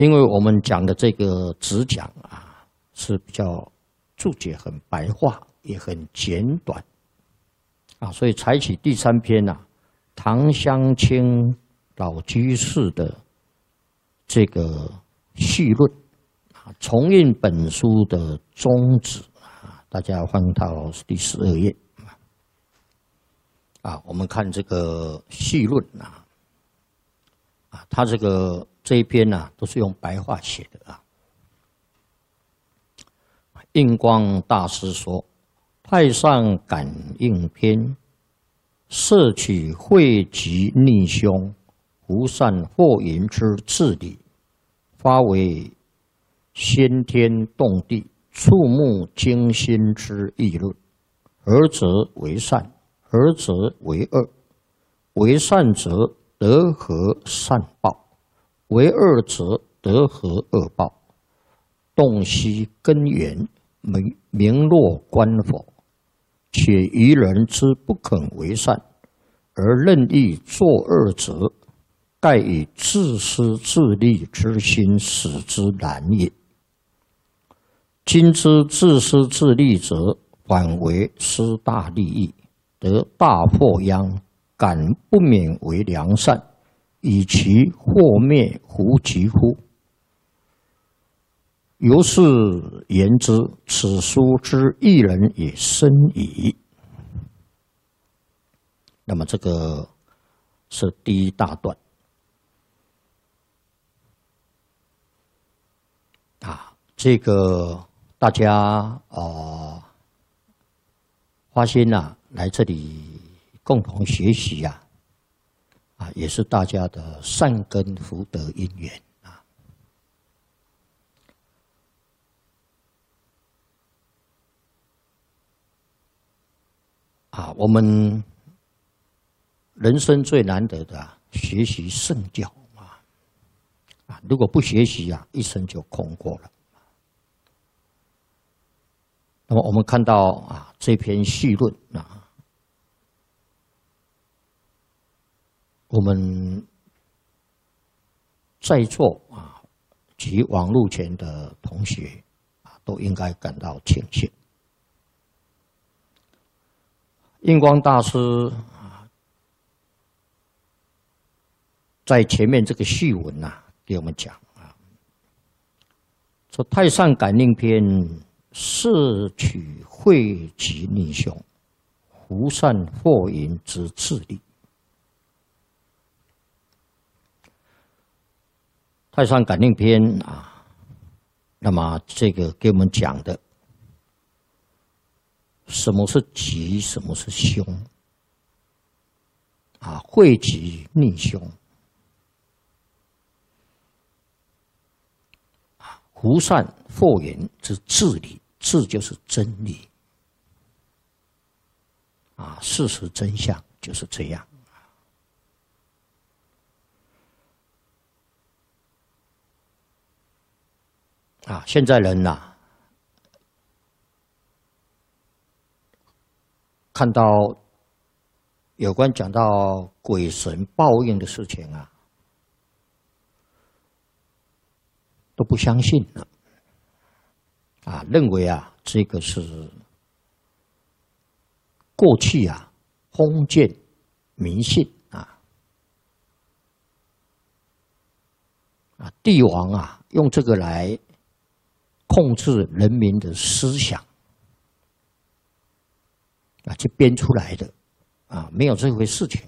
因为我们讲的这个直讲啊，是比较注解很白话，也很简短啊，所以采取第3篇啊，唐湘卿老居士的这个序论啊，重印本书的宗旨啊，大家翻到第12页啊，我们看这个序论啊，他这一篇呢，都是用白话写的啊。印光大师说，《太上感应篇》摄取汇集逆凶、无善祸淫之治理，发为先天动地、触目惊心之议论。何则为善？何则为恶？为善者得何善报？为恶者得何恶报？洞悉根源，明若观否？且愚人之不肯为善，而任意作恶者，盖以自私自利之心使之然也。今之自私自利者，反为失大利益，得大破殃，敢不免为良善，以其祸灭乎及乎？由是言之，此书之一人也深矣。那么这个是第一大段啊，这个大家花心来这里共同学习也是大家的善根福德因缘我们人生最难得的学习圣教如果不学习一生就空过了。那么我们看到这篇序论我们在座及网络前的同学都应该感到庆幸。印光大师在前面这个序文给我们讲说《太上感应篇》摄取汇集逆凶、无善祸淫之治理。《太上感应篇》那么这个给我们讲的，什么是吉，什么是凶汇集逆凶，无善祸淫之治理，治就是真理事实真相就是这样现在人看到有关讲到鬼神报应的事情都不相信了认为这个是过去封建迷信帝王用这个来控制人民的思想去编出来的没有这回事情。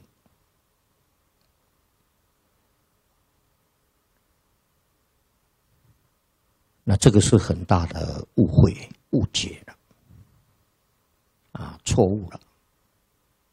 那这个是很大的误会、误解了错误了。